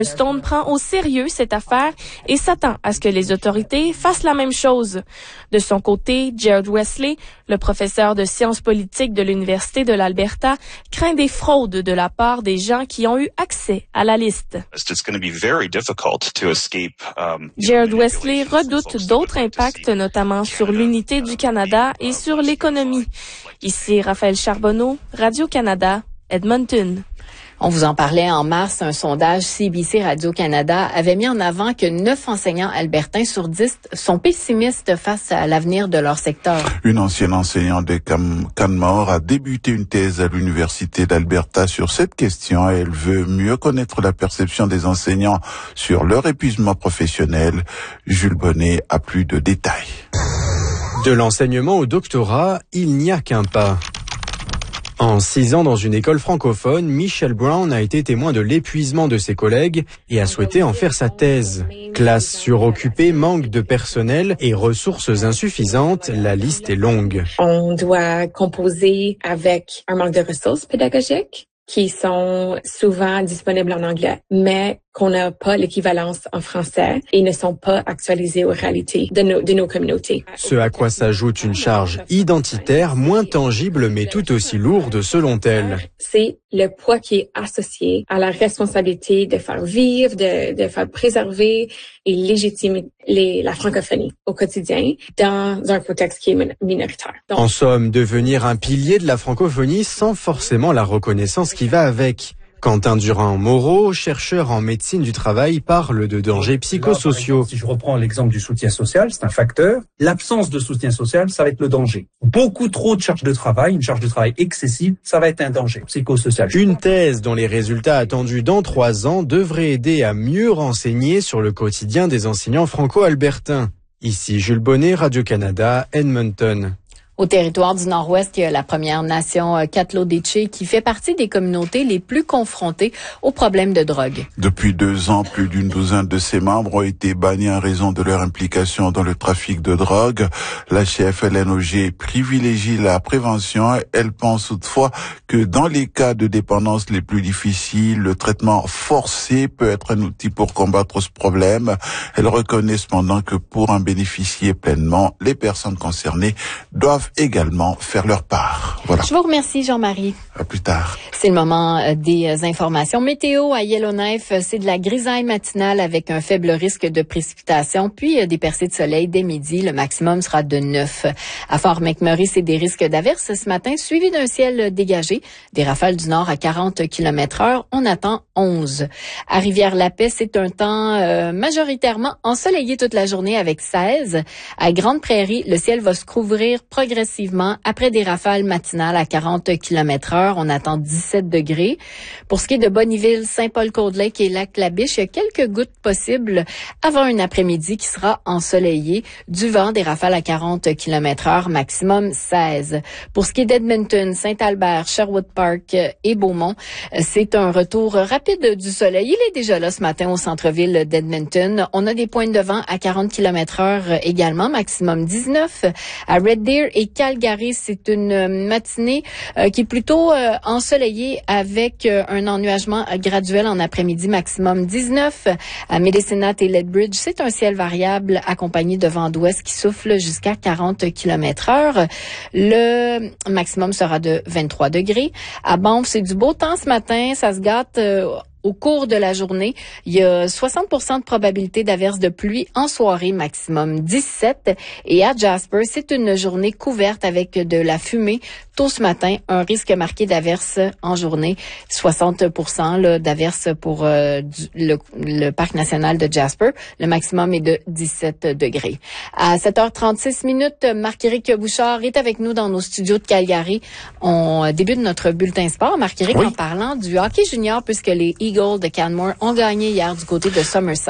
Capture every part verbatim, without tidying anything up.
Stone prend au sérieux cette affaire et s'attend à ce que les autorités fassent la même chose. De son côté, Jared Wesley, le professeur de sciences politiques de l'Université de l'Alberta, craint des fraudes de la part des gens qui ont eu accès à la liste. Jared Wesley redoute d'autres impacts, notamment sur l'unité du Canada et sur l'économie. Ici Raphaël Charbonneau, Radio-Canada, Edmonton. On vous en parlait en mars, un sondage C B C Radio-Canada avait mis en avant que neuf enseignants albertains sur dix sont pessimistes face à l'avenir de leur secteur. Une ancienne enseignante de Cam- Canmore a débuté une thèse à l'Université d'Alberta sur cette question et elle veut mieux connaître la perception des enseignants sur leur épuisement professionnel. Jules Bonnet a plus de détails. De l'enseignement au doctorat, il n'y a qu'un pas. En six ans dans une école francophone, Michelle Brown a été témoin de l'épuisement de ses collègues et a souhaité en faire sa thèse. Classe suroccupée, manque de personnel et ressources insuffisantes, la liste est longue. On doit composer avec un manque de ressources pédagogiques qui sont souvent disponibles en anglais, mais qu'on n'a pas l'équivalence en français et ne sont pas actualisés aux réalités de nos, de nos communautés. Ce à quoi s'ajoute une charge identitaire moins tangible mais tout aussi lourde selon elle. C'est le poids qui est associé à la responsabilité de faire vivre, de, de faire préserver et légitimer les, la francophonie au quotidien dans un contexte qui est minoritaire. Donc, en somme, devenir un pilier de la francophonie sans forcément la reconnaissance qui va avec. Quentin Durand-Moreau, chercheur en médecine du travail, parle de dangers psychosociaux. Là, par exemple, si je reprends l'exemple du soutien social, c'est un facteur. L'absence de soutien social, ça va être le danger. Beaucoup trop de charge de travail, une charge de travail excessive, ça va être un danger psychosocial. Une thèse dont les résultats attendus dans trois ans devraient aider à mieux renseigner sur le quotidien des enseignants franco-albertains. Ici Jules Bonnet, Radio-Canada, Edmonton. Au territoire du Nord-Ouest, il y a la Première Nation Katlodétché qui fait partie des communautés les plus confrontées aux problèmes de drogue. Depuis deux ans, plus d'une douzaine de ses membres ont été bannis en raison de leur implication dans le trafic de drogue. La chef Hélène Auger privilégie la prévention. Elle pense toutefois que dans les cas de dépendance les plus difficiles, le traitement forcé peut être un outil pour combattre ce problème. Elle reconnaît cependant que pour en bénéficier pleinement, les personnes concernées doivent également faire leur part. Voilà. Je vous remercie, Jean-Marie. À plus tard. C'est le moment des informations météo à Yellowknife. C'est de la grisaille matinale avec un faible risque de précipitation, puis des percées de soleil dès midi. Le maximum sera de neuf. À Fort McMurray, c'est des risques d'averses ce matin, suivi d'un ciel dégagé. Des rafales du nord à quarante kilomètres heure. On attend onze. À Rivière-la-Paix, c'est un temps euh, majoritairement ensoleillé toute la journée avec seize. À Grande-Prairie, le ciel va se couvrir progressivement après des rafales matinales à quarante kilomètres heure. On attend dix-sept degrés. Pour ce qui est de Bonnyville, Saint-Paul-Cold-Lake et Lac-La-Biche, il y a quelques gouttes possibles avant un après-midi qui sera ensoleillé. Du vent, des rafales à quarante kilomètres heure, maximum seize. Pour ce qui est d'Edmonton, Saint-Albert, Sherwood Park et Beaumont, c'est un retour rapide du soleil. Il est déjà là ce matin au centre-ville d'Edmonton. On a des pointes de vent à quarante kilomètres heure également, maximum dix-neuf. À Red Deer et Calgary, c'est une matinée euh, qui est plutôt euh, ensoleillée avec euh, un ennuagement graduel en après-midi, maximum dix-neuf. À Medicine et Lethbridge, c'est un ciel variable accompagné de vent d'ouest qui souffle jusqu'à quarante kilomètres heure. Le maximum sera de vingt-trois degrés. À Banff, c'est du beau temps ce matin, ça se gâte euh, au cours de la journée. Il y a soixante pour cent de probabilité d'averse de pluie en soirée, maximum dix-sept. Et à Jasper, c'est une journée couverte avec de la fumée. Tôt ce matin, un risque marqué d'averse en journée, soixante pour cent là, d'averse pour euh, du, le, le parc national de Jasper. Le maximum est de dix-sept degrés. À sept heures trente-six minutes, Marc-Éric Bouchard est avec nous dans nos studios de Calgary. On débute notre bulletin sport, Marc-Éric, oui. En parlant du hockey junior, puisque les Eagles de Canmore ont gagné hier du côté de Summerside.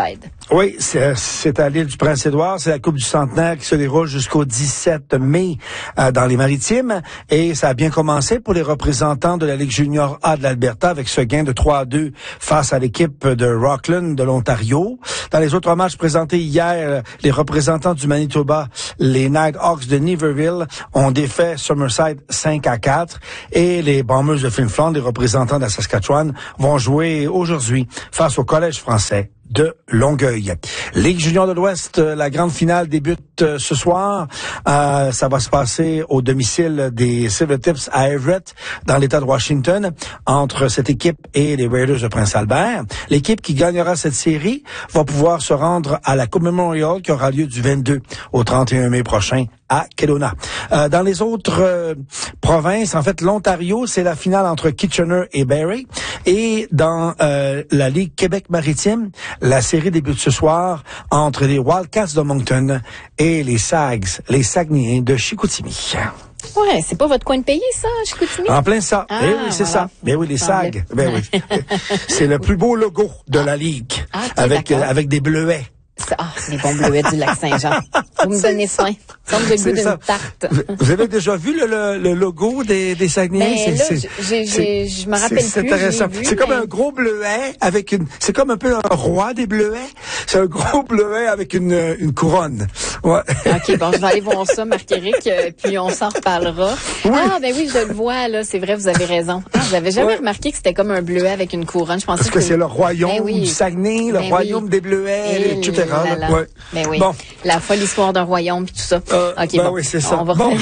Oui, c'est, c'est à l'île du Prince-Édouard. C'est la Coupe du Centenaire qui se déroule jusqu'au dix-sept mai euh, dans les Maritimes. Et ça a bien commencé pour les représentants de la Ligue junior A de l'Alberta avec ce gain de trois à deux face à l'équipe de Rockland de l'Ontario. Dans les autres matchs présentés hier, les représentants du Manitoba, les Nighthawks de Niverville, ont défait Summerside cinq à quatre. Et les Bombers de Flin Flon, les représentants de la Saskatchewan, vont jouer aujourd'hui face au Collège français de Longueuil. Ligue junior de l'Ouest, la grande finale débute euh, ce soir. Euh, ça va se passer au domicile des Silvertips à Everett, dans l'État de Washington, entre cette équipe et les Raiders de Prince-Albert. L'équipe qui gagnera cette série va pouvoir se rendre à la Coupe Memorial qui aura lieu du vingt-deux au trente et un mai prochain à Kelowna. Euh, dans les autres euh, provinces, en fait, l'Ontario, c'est la finale entre Kitchener et Barrie. Et dans euh, la Ligue Québec-Maritime, la série débute ce soir entre les Wildcats de Moncton et les Sags, les Saguenayens de Chicoutimi. Ouais, c'est pas votre coin de pays, ça, Chicoutimi? En plein ça. Ah, eh oui, c'est voilà. ça. Ben oui, les Sags. Ben oui. C'est le plus beau logo de la Ligue. Ah, okay, avec, euh, d'accord. avec des bleuets. Ah, les bons bleuets du lac Saint-Jean. Vous me donnez faim. Ça me donne le goût d'une tarte. Vous avez déjà vu le, le, le logo des, des Saguenayens? Mais là, j'ai, j'ai, je me rappelle c'est plus. Intéressant. Vu, c'est comme mais... un gros bleuet avec une, c'est comme un peu un roi des bleuets. C'est un gros bleuet avec une, une couronne. Ouais. OK, bon, je vais aller voir ça, Marc-Éric, euh, puis on s'en reparlera. Oui. Ah, ben oui, je le vois, là. C'est vrai, vous avez raison. Ah, vous avez jamais ouais. remarqué que c'était comme un bleuet avec une couronne. Je pensais Parce que, que c'est le royaume ben oui. du Saguenay, le ben royaume oui. des bleuets, et cetera. Là, là. Ouais. Ben oui. Bon. La folle histoire d'un royaume puis tout ça. Euh, OK, ben bon. oui, c'est ça. On va bon.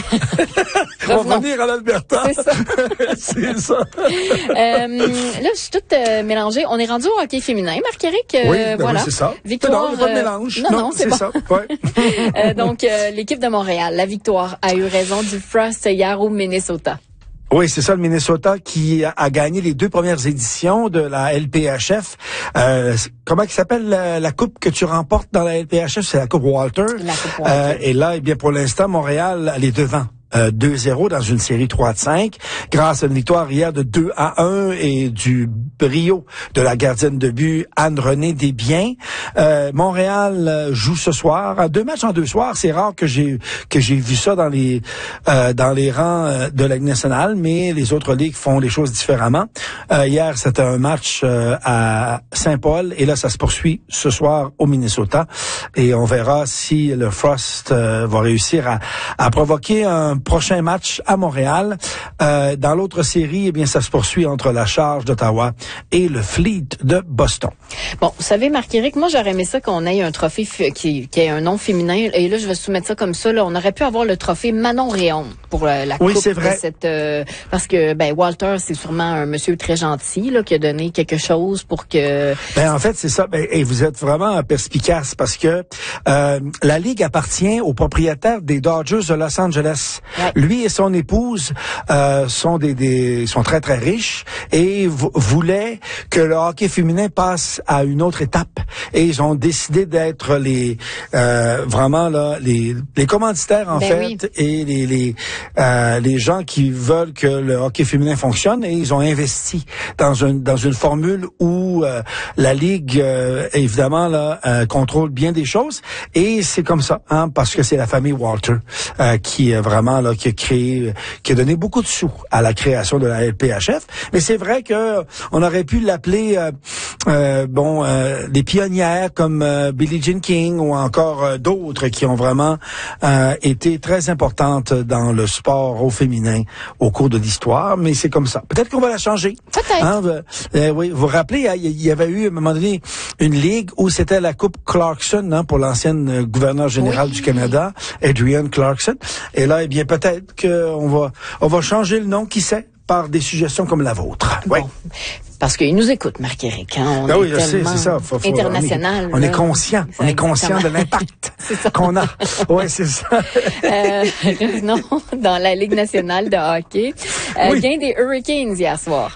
On va Revenons. revenir à l'Alberta. C'est ça. c'est ça. euh, là, je suis toute euh, mélangée. On est rendu au hockey féminin, Marc-Éric. Euh, oui, ben voilà. oui, c'est ça. Victoire. Non, il n'y a pas de mélange. Non, non, non c'est, c'est bon. ça. Ouais. euh, donc, euh, l'équipe de Montréal, la victoire, a eu raison du Frost hier au Minnesota. Oui, c'est ça, le Minnesota qui a, a gagné les deux premières éditions de la L P H F. Euh, comment il s'appelle la, la coupe que tu remportes dans la L P H F? C'est la Coupe Walter. La Coupe Walter. Euh, et là, eh bien, pour l'instant, Montréal, elle est devant. Euh, deux zéro dans une série trois à cinq grâce à une victoire hier de deux à un et du brio de la gardienne de but Anne-Renée Desbiens. Euh, Montréal euh, joue ce soir. Deux matchs en deux soirs, c'est rare que j'ai que j'ai vu ça dans les euh, dans les rangs euh, de la Ligue nationale, mais les autres ligues font les choses différemment. Euh, hier, c'était un match euh, à Saint-Paul et là, ça se poursuit ce soir au Minnesota et on verra si le Frost euh, va réussir à, à provoquer un prochain match à Montréal. Euh, dans l'autre série, eh bien, ça se poursuit entre la Charge d'Ottawa et le Fleet de Boston. Bon, vous savez, Marc-Éric, moi, j'aurais aimé ça qu'on ait un trophée f- qui, qui ait un nom féminin. Et là, je vais soumettre ça comme ça. Là, on aurait pu avoir le trophée Manon Réon pour euh, la oui, coupe c'est vrai. de cette... Euh, parce que, ben, Walter, c'est sûrement un monsieur très gentil là qui a donné quelque chose pour que... Ben, en fait, c'est ça. Ben, et vous êtes vraiment perspicace parce que euh, la Ligue appartient au propriétaire des Dodgers de Los Angeles. Ouais. Lui et son épouse euh, sont des, des sont très très riches et v- voulaient que le hockey féminin passe à une autre étape et ils ont décidé d'être les euh, vraiment là les les commanditaires en ben fait oui. et les les euh, les gens qui veulent que le hockey féminin fonctionne et ils ont investi dans une dans une formule où euh, la ligue euh, évidemment là euh, contrôle bien des choses et c'est comme ça hein parce que c'est la famille Walter euh, qui est vraiment là qui a créé qui a donné beaucoup de sous à la création de la L P H F mais c'est vrai que on aurait pu l'appeler euh, euh, bon euh, des pionnières comme euh, Billie Jean King ou encore euh, d'autres qui ont vraiment euh, été très importantes dans le sport au féminin au cours de l'histoire mais c'est comme ça peut-être qu'on va la changer peut-être hein, euh, oui vous vous rappelez il y avait eu à un moment donné une ligue où c'était la coupe Clarkson hein, pour l'ancienne gouverneure générale oui. du Canada Adrienne Clarkson et là eh bien peut-être qu'on va on va changer le nom qui sait par des suggestions comme la vôtre. Bon. Oui. Parce qu'ils nous écoutent, Marc-Éric. Hein? On ah est oui, je sais, c'est ça. Faut, faut, international. On est, on est conscient. On est conscient de l'impact qu'on a. Oui, c'est ça. euh, revenons dans la Ligue nationale de hockey. Euh, oui. Gain des Hurricanes hier soir.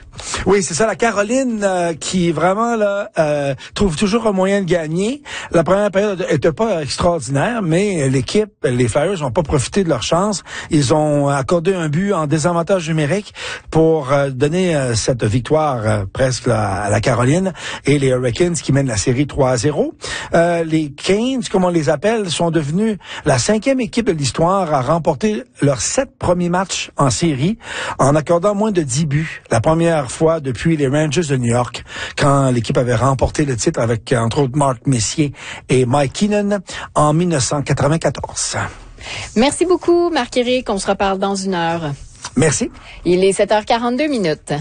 Oui, c'est ça, la Caroline euh, qui vraiment là euh, trouve toujours un moyen de gagner. La première période était pas extraordinaire, mais l'équipe, les Flyers, n'ont pas profité de leur chance. Ils ont accordé un but en désavantage numérique pour euh, donner euh, cette victoire euh, presque là, à la Caroline, et les Hurricanes qui mènent la série trois à zéro. Euh, les Canes, comme on les appelle, sont devenus la cinquième équipe de l'histoire à remporter leurs sept premiers matchs en série en accordant moins de dix buts. La première fois depuis les Rangers de New York, quand l'équipe avait remporté le titre avec, entre autres, Mark Messier et Mike Keenan en dix-neuf cent quatre-vingt-quatorze. Merci beaucoup, Marc-Éric. On se reparle dans une heure. Merci. Il est sept heures quarante-deux minutes.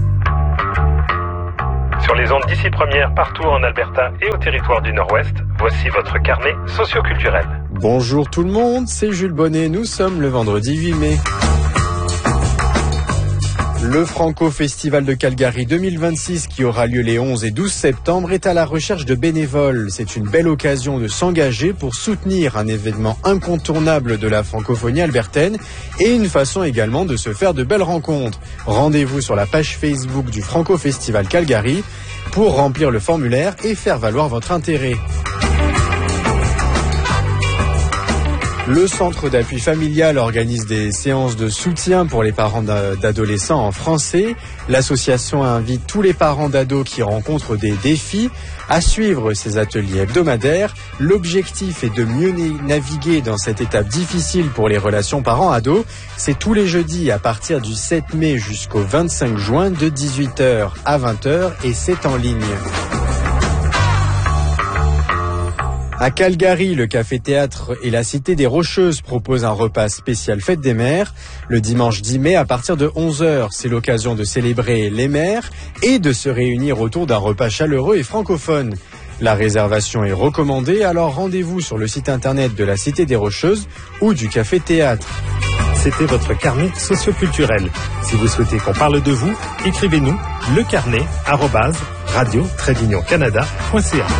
Sur les ondes d'ici première, partout en Alberta et au territoire du Nord-Ouest, voici votre carnet socioculturel. Bonjour tout le monde, c'est Jules Bonnet. Nous sommes le vendredi huit mai. Le Franco Festival de Calgary deux mille vingt-six, qui aura lieu les onze et douze septembre, est à la recherche de bénévoles. C'est une belle occasion de s'engager pour soutenir un événement incontournable de la francophonie albertaine et une façon également de se faire de belles rencontres. Rendez-vous sur la page Facebook du Franco Festival Calgary pour remplir le formulaire et faire valoir votre intérêt. Le Centre d'appui familial organise des séances de soutien pour les parents d'adolescents en français. L'association invite tous les parents d'ados qui rencontrent des défis à suivre ces ateliers hebdomadaires. L'objectif est de mieux naviguer dans cette étape difficile pour les relations parents-ados. C'est tous les jeudis à partir du sept mai jusqu'au vingt-cinq juin de dix-huit heures à vingt heures et c'est en ligne. À Calgary, le Café-Théâtre et la Cité des Rocheuses proposent un repas spécial Fête des Mères. Le dimanche dix mai, à partir de onze heures, c'est l'occasion de célébrer les mères et de se réunir autour d'un repas chaleureux et francophone. La réservation est recommandée, alors rendez-vous sur le site internet de la Cité des Rocheuses ou du Café-Théâtre. C'était votre carnet socioculturel. Si vous souhaitez qu'on parle de vous, écrivez-nous lecarnet arobase radio tiret canada point c a.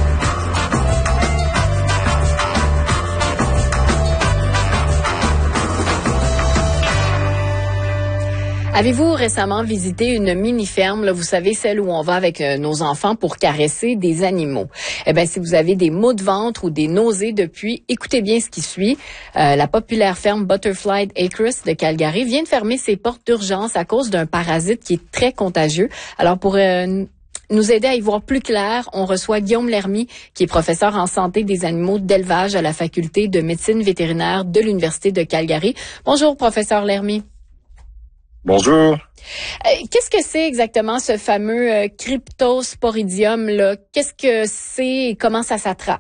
Avez-vous récemment visité une mini-ferme, là, vous savez, celle où on va avec euh, nos enfants pour caresser des animaux? Eh bien, si vous avez des maux de ventre ou des nausées depuis, écoutez bien ce qui suit. Euh, la populaire ferme Butterfly Acres de Calgary vient de fermer ses portes d'urgence à cause d'un parasite qui est très contagieux. Alors, pour euh, nous aider à y voir plus clair, on reçoit Guillaume Lermy, qui est professeur en santé des animaux d'élevage à la faculté de médecine vétérinaire de l'Université de Calgary. Bonjour, professeur Lermy. Bonjour. Euh, qu'est-ce que c'est exactement ce fameux euh, cryptosporidium là? Qu'est-ce que c'est et comment ça s'attrape?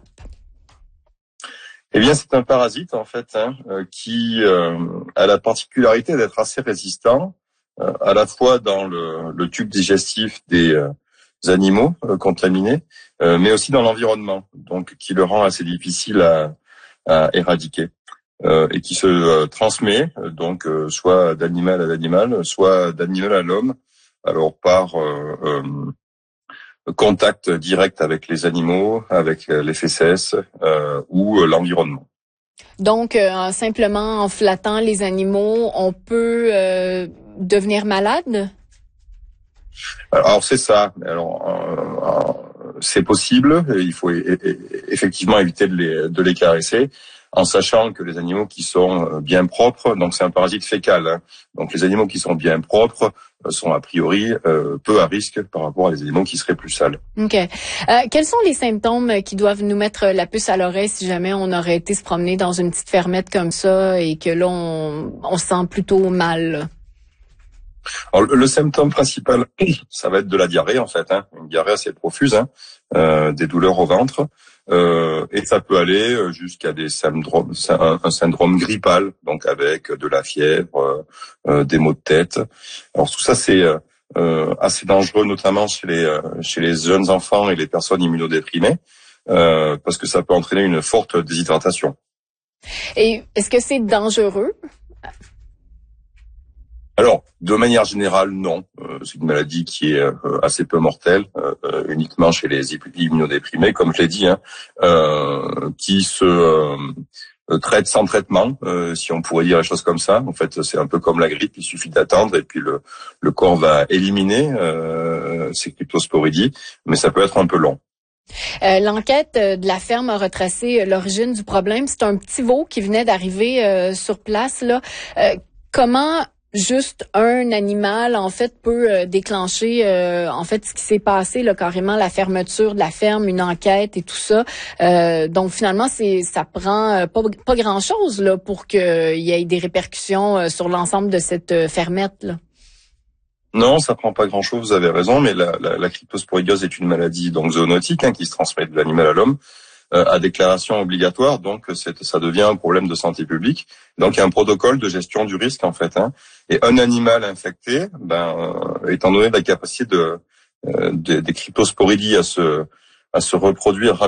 Eh bien, c'est un parasite en fait hein, euh, qui euh, a la particularité d'être assez résistant, euh, à la fois dans le, le tube digestif des euh, animaux euh, contaminés, euh, mais aussi dans l'environnement, donc qui le rend assez difficile à, à éradiquer. Euh, et qui se euh, transmet donc euh, soit d'animal à l'animal, soit d'animal à l'homme, alors par euh, euh, contact direct avec les animaux, avec les fécès euh, ou euh, l'environnement. Donc, euh, simplement en flattant les animaux, on peut euh, devenir malade? Alors c'est ça. Alors euh, c'est possible. Il faut e- e- effectivement éviter de les, de les caresser, en sachant que les animaux qui sont bien propres, donc c'est un parasite fécal, hein, donc les animaux qui sont bien propres sont a priori euh, peu à risque par rapport à des animaux qui seraient plus sales. OK. Euh, quels sont les symptômes qui doivent nous mettre la puce à l'oreille si jamais on aurait été se promener dans une petite fermette comme ça et que là, on, on se sent plutôt mal? Alors, le, le symptôme principal, ça va être de la diarrhée en fait, hein, une diarrhée assez profuse, hein, euh, des douleurs au ventre. Euh, et ça peut aller jusqu'à des syndromes, un, un syndrome grippal, donc avec de la fièvre, euh, des maux de tête. Alors tout ça c'est euh, assez dangereux, notamment chez les euh, chez les jeunes enfants et les personnes immunodéprimées, euh, parce que ça peut entraîner une forte déshydratation. Et est-ce que c'est dangereux? Alors, de manière générale, non. Euh, c'est une maladie qui est euh, assez peu mortelle, euh, euh, uniquement chez les immunodéprimés, comme je l'ai dit, hein, euh, qui se euh, euh, traite sans traitement, euh, si on pourrait dire les choses comme ça. En fait, c'est un peu comme la grippe, il suffit d'attendre et puis le, le corps va éliminer euh, ces cryptosporidies, mais ça peut être un peu long. Euh, l'enquête de la ferme a retracé l'origine du problème. C'est un petit veau qui venait d'arriver euh, sur place. Là, euh, comment juste un animal en fait peut euh, déclencher euh, en fait ce qui s'est passé là, carrément la fermeture de la ferme, une enquête et tout ça. Euh, donc finalement, c'est ça prend euh, pas pas grand chose là pour qu'il y ait des répercussions euh, sur l'ensemble de cette euh, fermette là. Non, ça prend pas grand-chose, vous avez raison, mais la, la, la cryptosporidiose est une maladie donc zoonotique hein, qui se transmet de l'animal à l'homme euh, à déclaration obligatoire, donc c'est, ça devient un problème de santé publique. Donc il y a un protocole de gestion du risque en fait. Hein, et un animal infecté, ben, euh, étant donné la capacité de, euh, de des cryptosporidies à se à se reproduire